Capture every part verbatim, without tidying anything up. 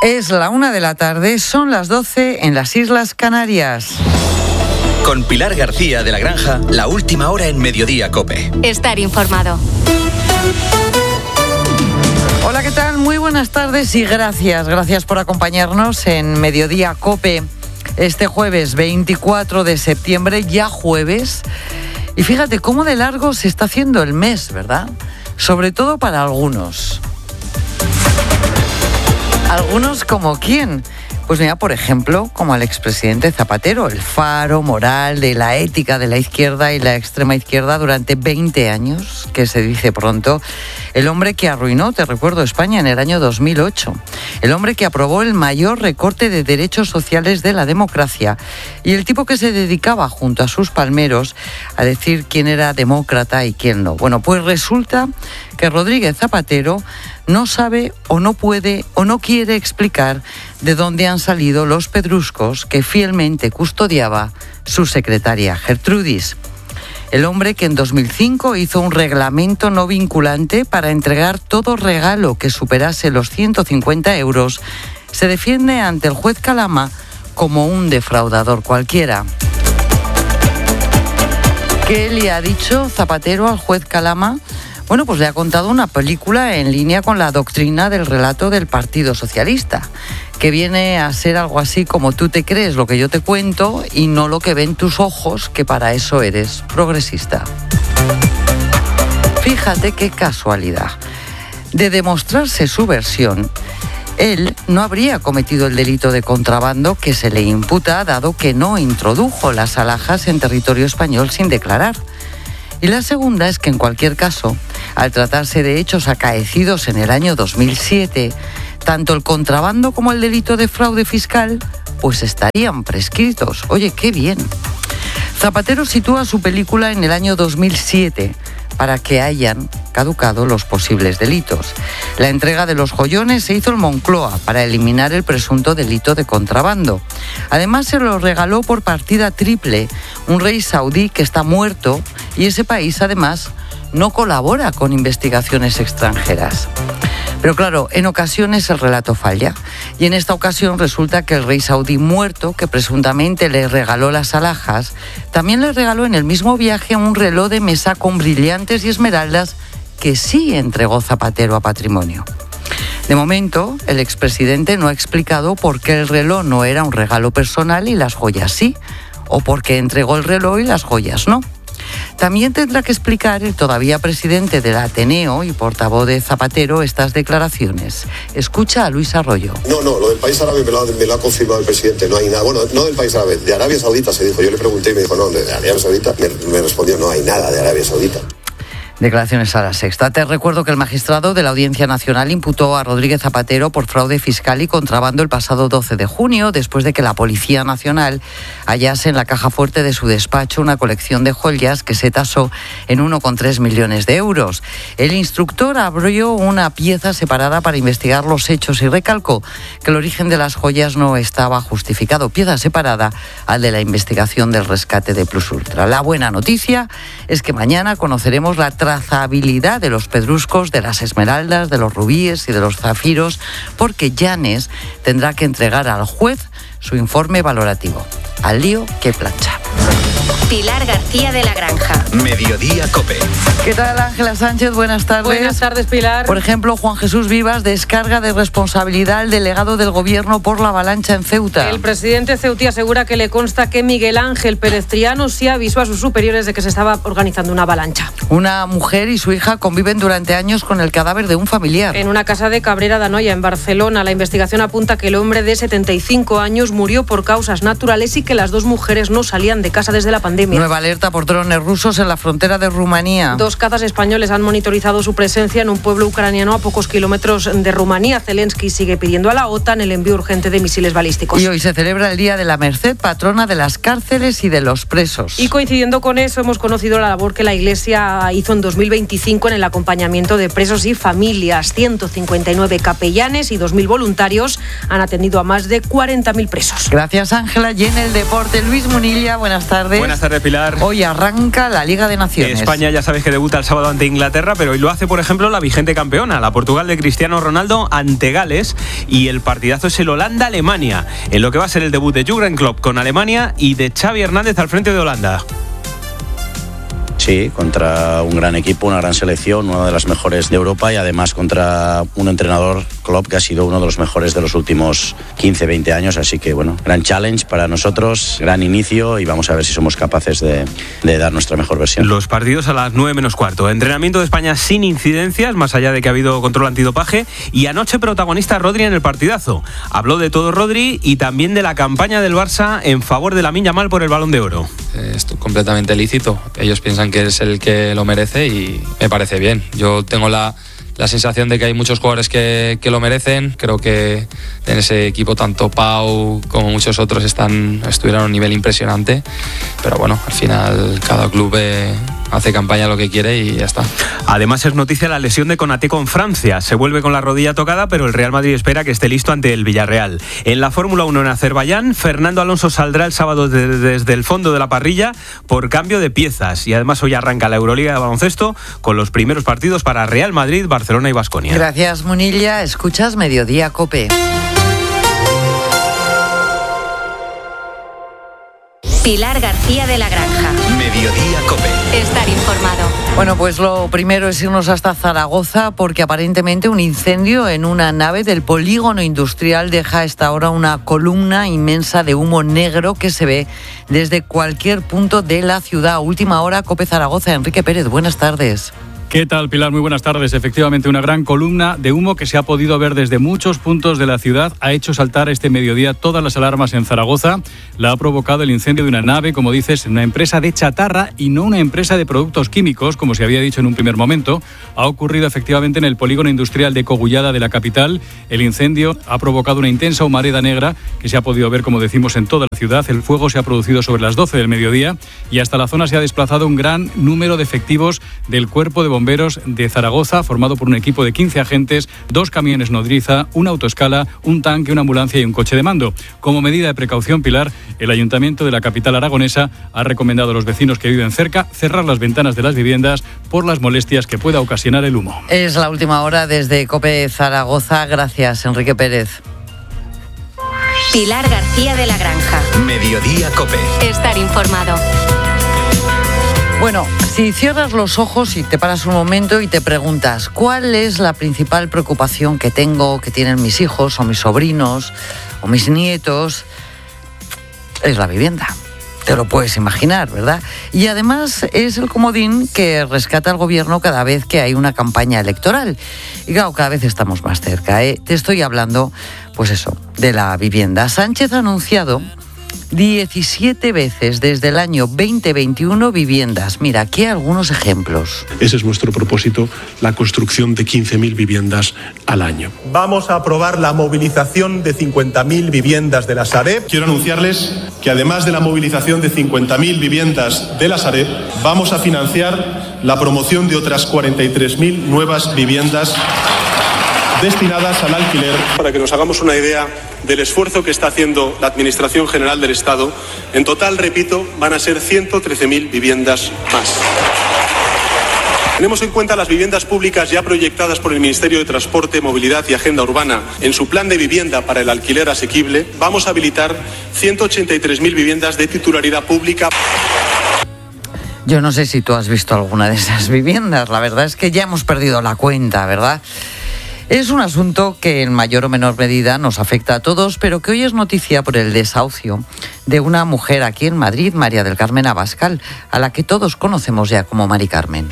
Es la una de la tarde, son las doce en las Islas Canarias. Con Pilar García de la Granja, la última hora en Mediodía COPE. Estar informado. Hola, ¿qué tal? Muy buenas tardes y gracias. Gracias por acompañarnos en Mediodía COPE. Este jueves veinticuatro de septiembre, ya jueves. Y fíjate cómo de largo se está haciendo el mes, ¿verdad? Sobre todo para algunos. ¿Algunos como quién? Pues mira, por ejemplo, como al expresidente Zapatero, el faro moral de la ética de la izquierda y la extrema izquierda durante veinte años, que se dice pronto. El hombre que arruinó, te recuerdo, España en el año dos mil ocho. El hombre que aprobó el mayor recorte de derechos sociales de la democracia. Y el tipo que se dedicaba, junto a sus palmeros, a decir quién era demócrata y quién no. Bueno, pues resulta que Rodríguez Zapatero no sabe o no puede o no quiere explicar de dónde han salido los pedruscos que fielmente custodiaba su secretaria Gertrudis. El hombre que en dos mil cinco hizo un reglamento no vinculante para entregar todo regalo que superase los ciento cincuenta euros, se defiende ante el juez Calama como un defraudador cualquiera. ¿Qué le ha dicho Zapatero al juez Calama? Bueno, pues le ha contado una película en línea con la doctrina del relato del Partido Socialista, que viene a ser algo así como tú te crees lo que yo te cuento y no lo que ven tus ojos, que para eso eres progresista. Fíjate qué casualidad. De demostrarse su versión, él no habría cometido el delito de contrabando que se le imputa, dado que no introdujo las alhajas en territorio español sin declarar. Y la segunda es que, en cualquier caso, al tratarse de hechos acaecidos en el año dos mil siete, tanto el contrabando como el delito de fraude fiscal, pues estarían prescritos. Oye, qué bien. Zapatero sitúa su película en el año dos mil siete para que hayan caducado los posibles delitos. La entrega de los joyones se hizo en Moncloa para eliminar el presunto delito de contrabando. Además, se los regaló por partida triple un rey saudí que está muerto y ese país, además, no colabora con investigaciones extranjeras. Pero claro, en ocasiones el relato falla. Y en esta ocasión resulta que el rey saudí muerto, que presuntamente le regaló las alhajas, también le regaló en el mismo viaje un reloj de mesa con brillantes y esmeraldas que sí entregó Zapatero a patrimonio. De momento, el expresidente no ha explicado por qué el reloj no era un regalo personal y las joyas sí, o por qué entregó el reloj y las joyas no. También tendrá que explicar el todavía presidente del Ateneo y portavoz de Zapatero estas declaraciones. Escucha a Luis Arroyo. No, no, lo del país árabe me lo, ha, me lo ha confirmado el presidente, no hay nada. Bueno, no del país árabe, de Arabia Saudita se dijo. Yo le pregunté y me dijo, no, de Arabia Saudita. Me, me respondió, no hay nada de Arabia Saudita. Declaraciones a La Sexta. Te recuerdo que el magistrado de la Audiencia Nacional imputó a Rodríguez Zapatero por fraude fiscal y contrabando el pasado doce de junio, después de que la Policía Nacional hallase en la caja fuerte de su despacho una colección de joyas que se tasó en uno coma tres millones de euros. El instructor abrió una pieza separada para investigar los hechos y recalcó que el origen de las joyas no estaba justificado. Pieza separada al de la investigación del rescate de Plus Ultra. La buena noticia es que mañana conoceremos la trazabilidad de los pedruscos, de las esmeraldas, de los rubíes y de los zafiros, porque Llanes tendrá que entregar al juez su informe valorativo. Al lío que plancha. Pilar García de la Granja. Mediodía COPE. ¿Qué tal, Ángela Sánchez? Buenas tardes. Buenas tardes, Pilar. Por ejemplo, Juan Jesús Vivas descarga de responsabilidad al delegado del Gobierno por la avalancha en Ceuta. El presidente ceutí asegura que le consta que Miguel Ángel Pérez Triano sí avisó a sus superiores de que se estaba organizando una avalancha. Una mujer y su hija conviven durante años con el cadáver de un familiar. En una casa de Cabrera de Anoia, en Barcelona, la investigación apunta que el hombre de setenta y cinco años murió por causas naturales y que las dos mujeres no salían de casa desde la pandemia. Nueva alerta por drones rusos en la frontera de Rumanía. Dos cazas españoles han monitorizado su presencia en un pueblo ucraniano a pocos kilómetros de Rumanía. Zelensky sigue pidiendo a la OTAN el envío urgente de misiles balísticos. Y hoy se celebra el Día de la Merced, patrona de las cárceles y de los presos. Y coincidiendo con eso, hemos conocido la labor que la Iglesia hizo en dos mil veinticinco en el acompañamiento de presos y familias. ciento cincuenta y nueve capellanes y dos mil voluntarios han atendido a más de cuarenta mil presos. Gracias, Ángela. Y en el deporte, Luis Munilla, buenas tardes. Buenas tardes. tardes, Pilar. Hoy arranca la Liga de Naciones. España ya sabes que debuta el sábado ante Inglaterra, pero hoy lo hace, por ejemplo, la vigente campeona, la Portugal de Cristiano Ronaldo ante Gales, y el partidazo es el Holanda-Alemania, en lo que va a ser el debut de Jürgen Klopp con Alemania y de Xavi Hernández al frente de Holanda. Sí, contra un gran equipo, una gran selección, una de las mejores de Europa, y además contra un entrenador, Klopp, que ha sido uno de los mejores de los últimos quince, veinte años. Así que bueno, gran challenge para nosotros, gran inicio, y vamos a ver si somos capaces de, de dar nuestra mejor versión. Los partidos a las nueve menos cuarto. Entrenamiento de España sin incidencias, más allá de que ha habido control antidopaje, y anoche protagonista Rodri en el partidazo. Habló de todo Rodri y también de la campaña del Barça en favor de Lamine Yamal por el Balón de Oro. Es completamente lícito. Ellos piensan que es el que lo merece y me parece bien. Yo tengo la, la sensación de que hay muchos jugadores que, que lo merecen. Creo que en ese equipo tanto Pau como muchos otros están, estuvieron a un nivel impresionante. Pero bueno, al final cada club eh, hace campaña lo que quiere y ya está. Además es noticia la lesión de Konaté con Francia. Se vuelve con la rodilla tocada, pero el Real Madrid espera que esté listo ante el Villarreal. En la Fórmula uno en Azerbaiyán, Fernando Alonso saldrá el sábado de, desde el fondo de la parrilla por cambio de piezas. Y además hoy arranca la Euroliga de baloncesto con los primeros partidos para Real Madrid, Barcelona y Baskonia. Gracias, Munilla. Escuchas Mediodía Cope. Pilar García de la Granja. Mediodía Cope. Estar informado. Bueno, pues lo primero es irnos hasta Zaragoza, porque aparentemente un incendio en una nave del polígono industrial deja a esta hora una columna inmensa de humo negro que se ve desde cualquier punto de la ciudad. Última hora, Cope Zaragoza. Enrique Pérez, buenas tardes. ¿Qué tal, Pilar? Muy buenas tardes. Efectivamente, una gran columna de humo que se ha podido ver desde muchos puntos de la ciudad ha hecho saltar este mediodía todas las alarmas en Zaragoza. La ha provocado el incendio de una nave, como dices, en una empresa de chatarra y no una empresa de productos químicos, como se había dicho en un primer momento. Ha ocurrido efectivamente en el polígono industrial de Cogullada de la capital. El incendio ha provocado una intensa humareda negra que se ha podido ver, como decimos, en toda la ciudad. El fuego se ha producido sobre las doce del mediodía y hasta la zona se ha desplazado un gran número de efectivos del Cuerpo de Bomberos de Zaragoza, formado por un equipo de quince agentes, dos camiones nodriza, una autoescala, un tanque, una ambulancia y un coche de mando. Como medida de precaución, Pilar, el Ayuntamiento de la capital aragonesa ha recomendado a los vecinos que viven cerca cerrar las ventanas de las viviendas por las molestias que pueda ocasionar el humo. Es la última hora desde Cope Zaragoza. Gracias, Enrique Pérez. Pilar García de la Granja. Mediodía Cope. Estar informado. Bueno, si cierras los ojos y te paras un momento y te preguntas ¿cuál es la principal preocupación que tengo, que tienen mis hijos o mis sobrinos o mis nietos? Es la vivienda. Te lo puedes imaginar, ¿verdad? Y además es el comodín que rescata el gobierno cada vez que hay una campaña electoral. Y claro, cada vez estamos más cerca, ¿eh? Te estoy hablando, pues eso, de la vivienda. Sánchez ha anunciado diecisiete veces desde el año veinte veintiuno viviendas. Mira, aquí hay algunos ejemplos. Ese es nuestro propósito, la construcción de quince mil viviendas al año. Vamos a aprobar la movilización de cincuenta mil viviendas de la Sareb. Quiero anunciarles que además de la movilización de cincuenta mil viviendas de la Sareb, vamos a financiar la promoción de otras cuarenta y tres mil nuevas viviendas destinadas al alquiler. Para que nos hagamos una idea del esfuerzo que está haciendo la Administración General del Estado, en total, repito, van a ser ciento trece mil viviendas más. Tenemos en cuenta las viviendas públicas ya proyectadas por el Ministerio de Transporte, Movilidad y Agenda Urbana en su plan de vivienda para el alquiler asequible. Vamos a habilitar ciento ochenta y tres mil viviendas de titularidad pública. Yo no sé si tú has visto alguna de esas viviendas. La verdad es que ya hemos perdido la cuenta, ¿verdad? Es un asunto que en mayor o menor medida nos afecta a todos, pero que hoy es noticia por el desahucio de una mujer aquí en Madrid, María del Carmen Abascal, a la que todos conocemos ya como Mari Carmen.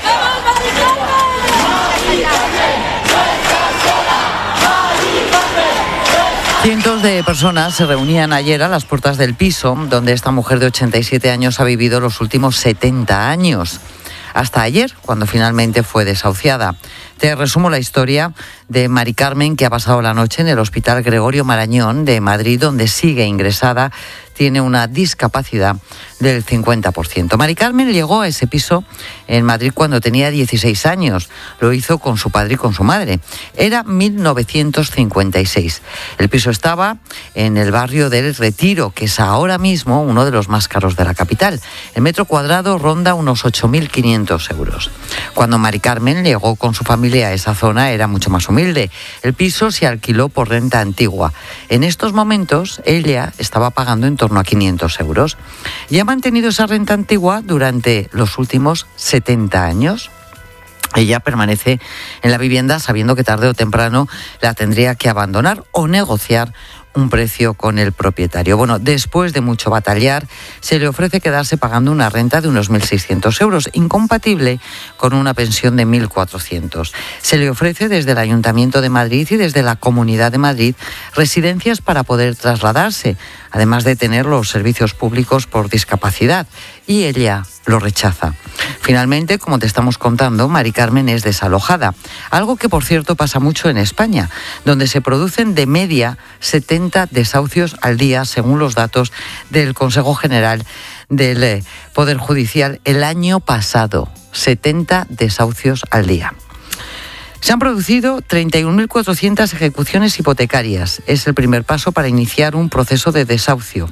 Cientos de personas se reunían ayer a las puertas del piso donde esta mujer de ochenta y siete años ha vivido los últimos setenta años. Hasta ayer, cuando finalmente fue desahuciada. Te resumo la historia de Mari Carmen, que ha pasado la noche en el Hospital Gregorio Marañón de Madrid, donde sigue ingresada. Tiene una discapacidad del cincuenta por ciento. Mari Carmen llegó a ese piso en Madrid cuando tenía dieciséis años. Lo hizo con su padre y con su madre. Era mil novecientos cincuenta y seis. El piso estaba en el barrio del Retiro, que es ahora mismo uno de los más caros de la capital. El metro cuadrado ronda unos ocho mil quinientos euros. Cuando Mari Carmen llegó con su familia a esa zona era mucho más humilde. El piso se alquiló por renta antigua. En estos momentos ella estaba pagando en torno a quinientos euros y ha mantenido esa renta antigua durante los últimos setenta años. Ella permanece en la vivienda sabiendo que tarde o temprano la tendría que abandonar o negociar un precio con el propietario. Bueno, después de mucho batallar, se le ofrece quedarse pagando una renta de unos mil seiscientos euros, incompatible con una pensión de mil cuatrocientos. Se le ofrece desde el Ayuntamiento de Madrid y desde la Comunidad de Madrid residencias para poder trasladarse, además de tener los servicios públicos por discapacidad, y ella lo rechaza. Finalmente, como te estamos contando, Mari Carmen es desalojada, algo que por cierto pasa mucho en España, donde se producen de media setenta desahucios al día, según los datos del Consejo General del Poder Judicial el año pasado. setenta desahucios al día. Se han producido treinta y un mil cuatrocientas ejecuciones hipotecarias. Es el primer paso para iniciar un proceso de desahucio.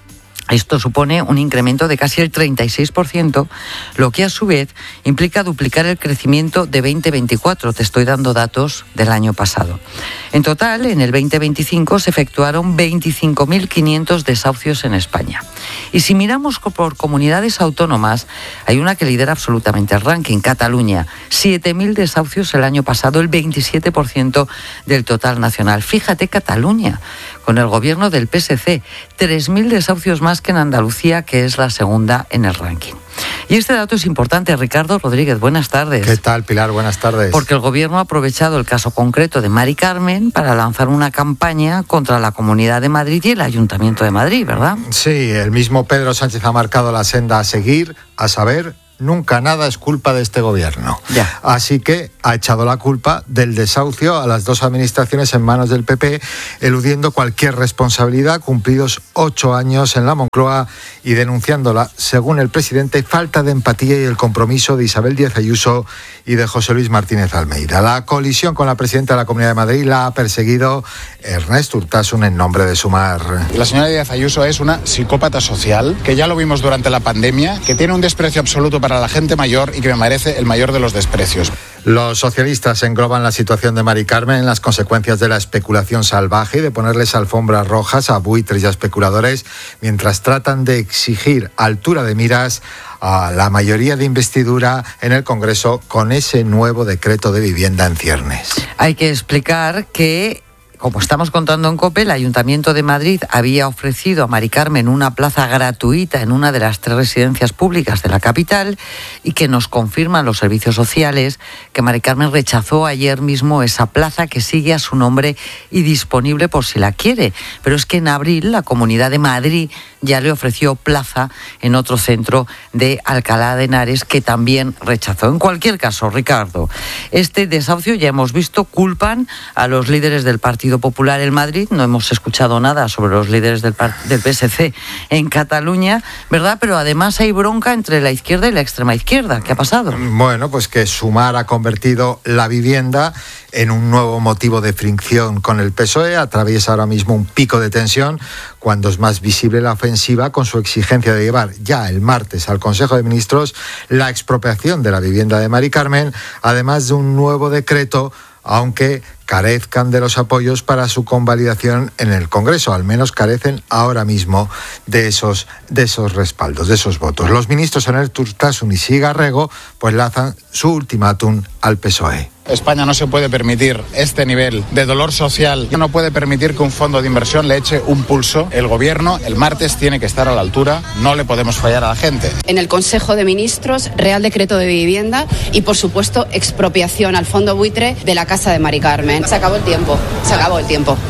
Esto supone un incremento de casi el treinta y seis por ciento, lo que a su vez implica duplicar el crecimiento de veinte veinticuatro. Te estoy dando datos del año pasado. En total, en el veinte veinticinco se efectuaron veinticinco mil quinientos desahucios en España. Y si miramos por comunidades autónomas, hay una que lidera absolutamente el ranking, Cataluña. siete mil desahucios el año pasado, el veintisiete por ciento del total nacional. Fíjate, Cataluña, con el gobierno del P S C, tres mil desahucios más que en Andalucía, que es la segunda en el ranking. Y este dato es importante. Ricardo Rodríguez, buenas tardes. ¿Qué tal, Pilar? Buenas tardes. Porque el gobierno ha aprovechado el caso concreto de Mari Carmen para lanzar una campaña contra la Comunidad de Madrid y el Ayuntamiento de Madrid, ¿verdad? Sí, el mismo Pedro Sánchez ha marcado la senda a seguir, a saber, nunca nada es culpa de este gobierno. Ya. Así que ha echado la culpa del desahucio a las dos administraciones en manos del P P, eludiendo cualquier responsabilidad, cumplidos ocho años en la Moncloa y denunciándola, según el presidente, falta de empatía y el compromiso de Isabel Díaz Ayuso y de José Luis Martínez Almeida. La colisión con la presidenta de la Comunidad de Madrid la ha perseguido Ernest Urtasun en nombre de Sumar. La señora Díaz Ayuso es una psicópata social, que ya lo vimos durante la pandemia, que tiene un desprecio absoluto para la gente mayor y que me merece el mayor de los desprecios. Los socialistas engloban la situación de Mari Carmen en las consecuencias de la especulación salvaje y de ponerles alfombras rojas a buitres y a especuladores, mientras tratan de exigir altura de miras a la mayoría de investidura en el Congreso con ese nuevo decreto de vivienda en ciernes. Hay que explicar que, como estamos contando en COPE, el Ayuntamiento de Madrid había ofrecido a Mari Carmen una plaza gratuita en una de las tres residencias públicas de la capital y que nos confirman los servicios sociales que Mari Carmen rechazó ayer mismo esa plaza, que sigue a su nombre y disponible por si la quiere. Pero es que en abril la Comunidad de Madrid ya le ofreció plaza en otro centro de Alcalá de Henares, que también rechazó. En cualquier caso, Ricardo, este desahucio, ya hemos visto, culpan a los líderes del Partido Popular en Madrid. No hemos escuchado nada sobre los líderes del, del P S C en Cataluña, ¿verdad? Pero además hay bronca entre la izquierda y la extrema izquierda. ¿Qué ha pasado? Bueno, pues que Sumar ha convertido la vivienda en un nuevo motivo de fricción con el P S O E. Atraviesa ahora mismo un pico de tensión cuando es más visible la ofensiva con su exigencia de llevar ya el martes al Consejo de Ministros la expropiación de la vivienda de Mari Carmen, además de un nuevo decreto, aunque carezcan de los apoyos para su convalidación en el Congreso. Al menos carecen ahora mismo de esos, de esos respaldos, de esos votos. Los ministros Ernest Urtasun y Sigarrego pues lanzan su ultimátum al P S O E. España no se puede permitir este nivel de dolor social. No puede permitir que un fondo de inversión le eche un pulso. El gobierno el martes tiene que estar a la altura. No le podemos fallar a la gente. En el Consejo de Ministros, Real Decreto de Vivienda y, por supuesto, expropiación al fondo buitre de la casa de Mari Carmen. Se acabó el tiempo. Se acabó el tiempo.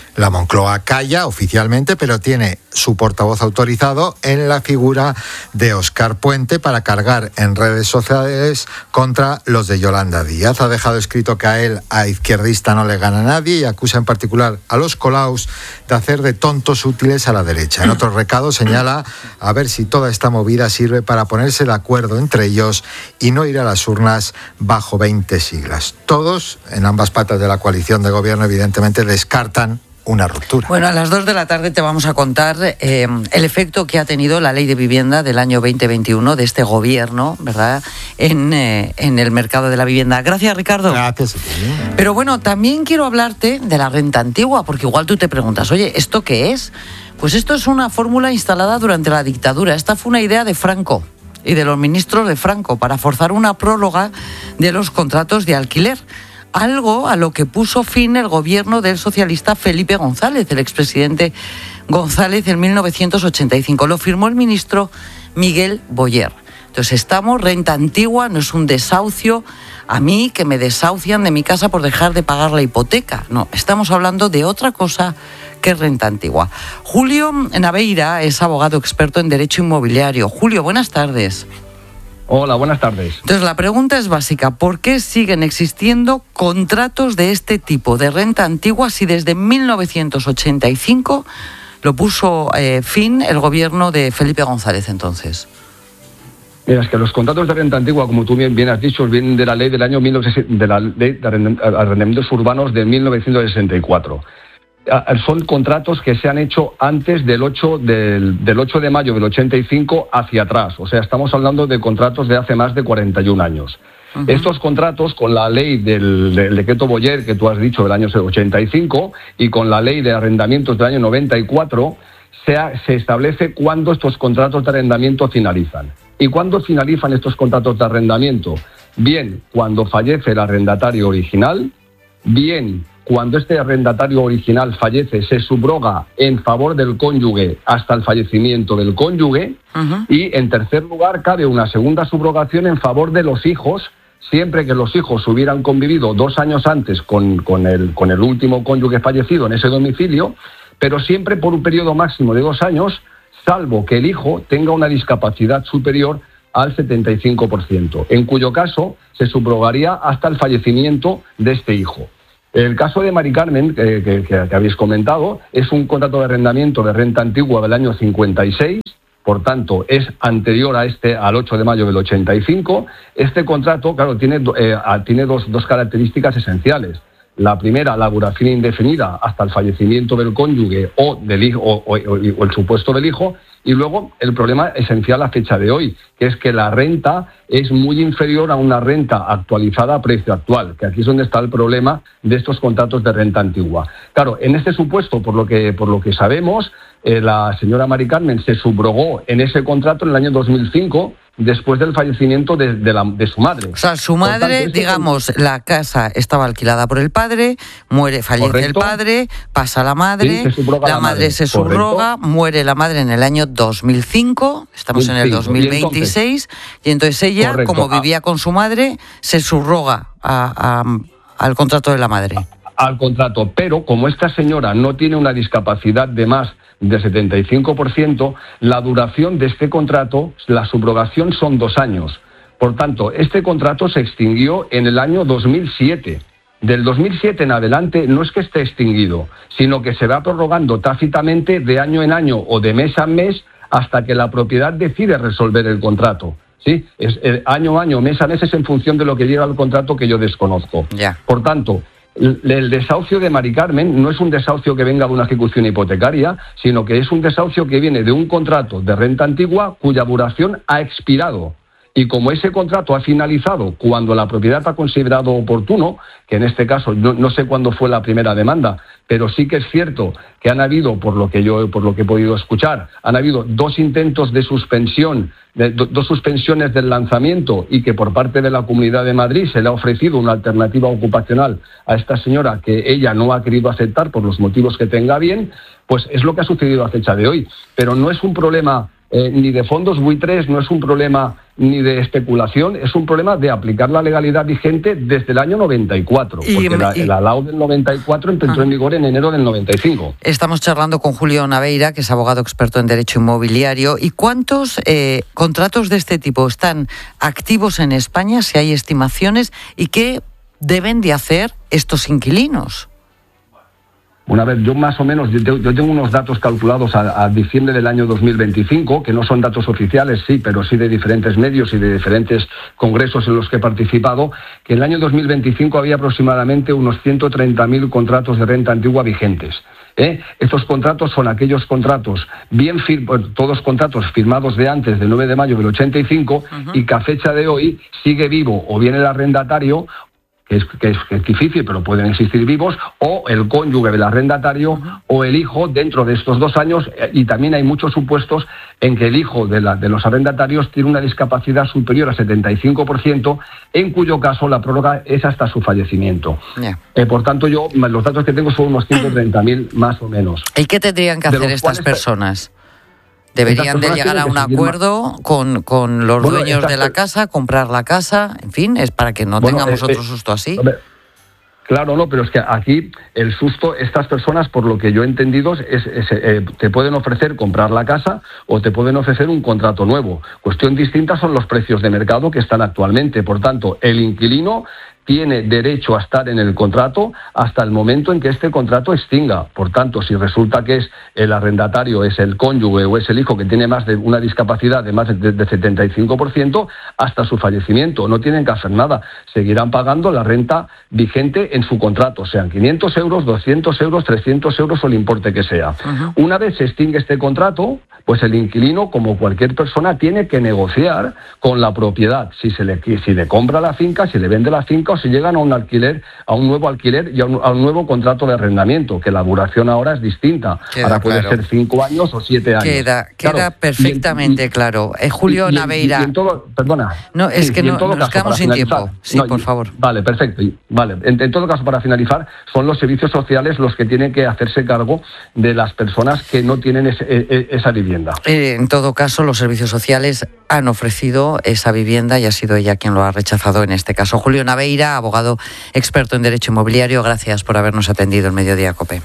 La Moncloa calla oficialmente, pero tiene su portavoz autorizado en la figura de Óscar Puente para cargar en redes sociales contra los de Yolanda Díaz. Ha dejado escrito que a él, a izquierdista, no le gana nadie y acusa en particular a los Colaus de hacer de tontos útiles a la derecha. En otro recado señala a ver si toda esta movida sirve para ponerse de acuerdo entre ellos y no ir a las urnas bajo veinte siglas. Todos, en ambas patas de la coalición de gobierno, evidentemente descartan una ruptura. Bueno, a las dos de la tarde te vamos a contar eh, el efecto que ha tenido la ley de vivienda del año veinte veintiuno de este gobierno, ¿verdad?, en, eh, en el mercado de la vivienda. Gracias, Ricardo. Gracias. Pero bueno, también quiero hablarte de la renta antigua, porque igual tú te preguntas, oye, ¿esto qué es? Pues esto es una fórmula instalada durante la dictadura. Esta fue una idea de Franco y de los ministros de Franco para forzar una prórroga de los contratos de alquiler. Algo a lo que puso fin el gobierno del socialista Felipe González, el expresidente González, en mil novecientos ochenta y cinco. Lo firmó el ministro Miguel Boyer. Entonces estamos, renta antigua, no es un desahucio a mí que me desahucian de mi casa por dejar de pagar la hipoteca. No, estamos hablando de otra cosa que es renta antigua. Julio Naveira es abogado experto en derecho inmobiliario. Julio, buenas tardes. Hola, buenas tardes. Entonces, la pregunta es básica. ¿Por qué siguen existiendo contratos de este tipo de renta antigua si desde mil novecientos ochenta y cinco lo puso eh, fin el gobierno de Felipe González entonces? Mira, es que los contratos de renta antigua, como tú bien, bien has dicho, vienen de la ley del año mil novecientos, de la ley de arrendamientos urbanos de mil novecientos sesenta y cuatro. Son contratos que se han hecho antes del ocho, del, del ocho de mayo del ochenta y cinco hacia atrás. O sea, estamos hablando de contratos de hace más de cuarenta y un años. Uh-huh. Estos contratos, con la ley del, del decreto Boyer, que tú has dicho, del año ochenta y cinco, y con la ley de arrendamientos del año noventa y cuatro, se, ha, se establece cuándo estos contratos de arrendamiento finalizan. ¿Y cuándo finalizan estos contratos de arrendamiento? Bien, cuando fallece el arrendatario original, bien, cuando este arrendatario original fallece, se subroga en favor del cónyuge hasta el fallecimiento del cónyuge. Uh-huh. Y, en tercer lugar, cabe una segunda subrogación en favor de los hijos, siempre que los hijos hubieran convivido dos años antes con, con, el, con el último cónyuge fallecido en ese domicilio, pero siempre por un periodo máximo de dos años, salvo que el hijo tenga una discapacidad superior al setenta y cinco por ciento, en cuyo caso se subrogaría hasta el fallecimiento de este hijo. El caso de Mari Carmen, que, que, que habéis comentado, es un contrato de arrendamiento de renta antigua del año cincuenta y seis, por tanto es anterior a este, al ocho de mayo del ochenta y cinco. Este contrato, claro, tiene, eh, tiene dos, dos características esenciales. La primera, la duración indefinida hasta el fallecimiento del cónyuge o, del hijo, o, o, o el supuesto del hijo. Y luego el problema esencial a fecha de hoy, que es que la renta es muy inferior a una renta actualizada a precio actual, que aquí es donde está el problema de estos contratos de renta antigua. Claro, en este supuesto, por lo que, por lo que sabemos, eh, la señora Mari Carmen se subrogó en ese contrato en el año dos mil cinco, después del fallecimiento de, de, la, de su madre. O sea, su madre, tanto, digamos, con... la casa estaba alquilada por el padre, muere, fallece Correcto. el padre, pasa la madre, sí, la, la madre, madre se subroga, Correcto. muere la madre en el año dos mil cinco, estamos en el dos mil veintiséis, y entonces, y entonces ella, Correcto. como vivía con su madre, se subroga a, a, al contrato de la madre. Al contrato, pero como esta señora no tiene una discapacidad de más del setenta y cinco por ciento, la duración de este contrato, la subrogación, son dos años. Por tanto, este contrato se extinguió en el año dos mil siete. Del dos mil siete en adelante no es que esté extinguido, sino que se va prorrogando tácitamente de año en año o de mes a mes hasta que la propiedad decide resolver el contrato. ¿Sí? Es el año a año, mes a mes, es en función de lo que lleva el contrato, que yo desconozco. Yeah. Por tanto, el desahucio de Mari Carmen no es un desahucio que venga de una ejecución hipotecaria, sino que es un desahucio que viene de un contrato de renta antigua cuya duración ha expirado. Y como ese contrato ha finalizado cuando la propiedad ha considerado oportuno, que en este caso no, no sé cuándo fue la primera demanda, pero sí que es cierto que han habido, por lo que yo por lo que he podido escuchar, han habido dos intentos de suspensión, de, do, dos suspensiones del lanzamiento, y que por parte de la Comunidad de Madrid se le ha ofrecido una alternativa ocupacional a esta señora que ella no ha querido aceptar por los motivos que tenga bien, pues es lo que ha sucedido a fecha de hoy. Pero no es un problema eh, ni de fondos buitres, no es un problema ni de especulación, es un problema de aplicar la legalidad vigente desde el año noventa y cuatro, y, porque la, y, el ALAO del noventa y cuatro entró ah. en vigor en enero del noventa y cinco. Estamos charlando con Julio Naveira, que es abogado experto en derecho inmobiliario. ¿Y cuántos eh, contratos de este tipo están activos en España, si hay estimaciones, y qué deben de hacer estos inquilinos? Una vez, yo más o menos, yo, yo tengo unos datos calculados a, a diciembre del año dos mil veinticinco, que no son datos oficiales, sí, pero sí de diferentes medios y de diferentes congresos en los que he participado, que en el año dos mil veinticinco había aproximadamente unos ciento treinta mil contratos de renta antigua vigentes. ¿Eh? Estos contratos son aquellos contratos, bien fir- todos contratos firmados de antes del nueve de mayo del ochenta y cinco, uh-huh. y que a fecha de hoy sigue vivo o bien el arrendatario, que es, que, es, que es difícil, pero pueden existir vivos, o el cónyuge del arrendatario, uh-huh. o el hijo dentro de estos dos años, y también hay muchos supuestos en que el hijo de, la, de los arrendatarios tiene una discapacidad superior al setenta y cinco por ciento, en cuyo caso la prórroga es hasta su fallecimiento. Yeah. Eh, por tanto, yo los datos que tengo son unos ciento treinta mil más o menos. ¿Y qué tendrían que hacer estas personas? ¿Deberían de llegar a un acuerdo con, con los bueno, dueños de la casa, comprar la casa? En fin, es para que no bueno, tengamos eh, otro susto así. Hombre, claro, no, pero es que aquí el susto, estas personas, por lo que yo he entendido, es, es, eh, te pueden ofrecer comprar la casa o te pueden ofrecer un contrato nuevo. Cuestión distinta son los precios de mercado que están actualmente. Por tanto, el inquilino tiene derecho a estar en el contrato hasta el momento en que este contrato extinga. Por tanto, si resulta que es el arrendatario, es el cónyuge o es el hijo que tiene más de una discapacidad de más de, de setenta y cinco por ciento, hasta su fallecimiento. No tienen que hacer nada. Seguirán pagando la renta vigente en su contrato, sean quinientos euros, doscientos euros, trescientos euros o el importe que sea. Uh-huh. Una vez se extingue este contrato, pues el inquilino, como cualquier persona, tiene que negociar con la propiedad. Si se le, si le compra la finca, si le vende la finca o si llegan a un alquiler, a un nuevo alquiler y a un, a un nuevo contrato de arrendamiento, que la duración ahora es distinta. Queda ahora puede claro. ser cinco años o siete años. Queda, queda claro. perfectamente y, y, claro. Eh, Julio y, y, Naveira. Y, y en todo, perdona. No, es sí, que no, nos caso, quedamos sin tiempo. Sí, no, por y, favor. Vale, perfecto. Y, vale. En, en todo caso, para finalizar, son los servicios sociales los que tienen que hacerse cargo de las personas que no tienen ese, e, esa vivienda. Eh, en todo caso, los servicios sociales han ofrecido esa vivienda y ha sido ella quien lo ha rechazado en este caso. Julio Naveira, abogado experto en derecho inmobiliario, gracias por habernos atendido en Mediodía COPE.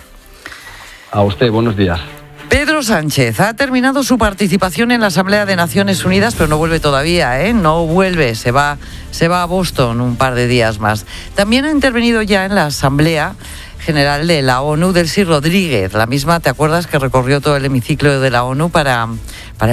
A usted, buenos días. Pedro Sánchez ha terminado su participación en la Asamblea de Naciones Unidas, pero no vuelve todavía, ¿eh? No vuelve, se va, se va a Boston un par de días más. También ha intervenido ya en la Asamblea General de la ONU Delcy Rodríguez, la misma, ¿te acuerdas?, que recorrió todo el hemiciclo de la ONU para, para